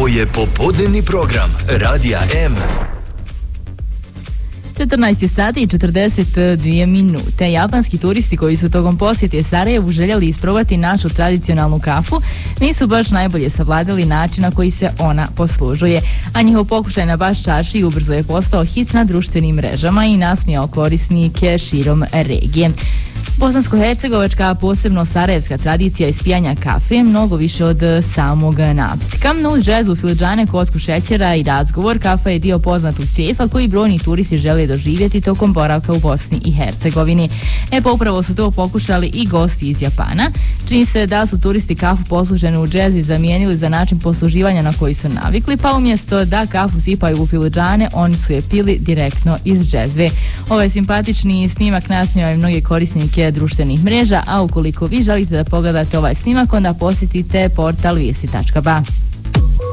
je popodnevni program Radija M. 14 sati i 42 minute. Japanski turisti koji su tokom posjete Sarajevu željeli isprobati našu tradicionalnu kafu nisu baš najbolje savladali način na koji se ona poslužuje, a njihov pokušaj na baš čaši ubrzo je postao hit na društvenim mrežama i nasmijao korisnike širom regije. Bosansko-hercegovačka, posebno sarajevska tradicija ispijanja kafe je mnogo više od samog napitka. No uz džezu, filiđane, kocku šećera i razgovor, kafa je dio poznatog ćefa koji brojni turisti žele doživjeti tokom boravka u Bosni i Hercegovini. Pa upravo su to pokušali i gosti iz Japana. Čini se da su turisti kafu posluženu u džezi zamijenili za način posluživanja na koji su navikli, pa umjesto da kafu sipaju u filiđane, oni su je pili direktno iz džezve. Ovaj simpatični snimak nasmijao je mnoge korisnike društvenih mreža, a ukoliko vi želite da pogledate ovaj snimak, onda posjetite portal vijesti.ba.